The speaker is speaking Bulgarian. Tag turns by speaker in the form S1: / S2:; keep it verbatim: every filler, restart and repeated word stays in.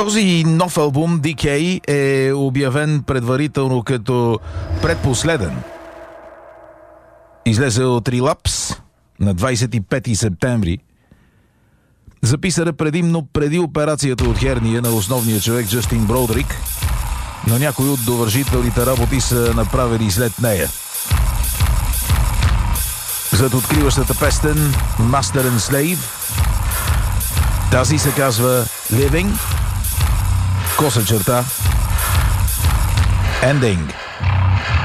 S1: Този нов албум Ди Кей е обявен предварително като предпоследен. Излезе от Relapse на двадесет и пети септември. Записан е предимно преди операцията от херния на основния човек Джастин Бродрик, но някои от довършителните работи са направени след нея. След откриващата песен Master and Slave, тази се казва Living, коса черта, Ending.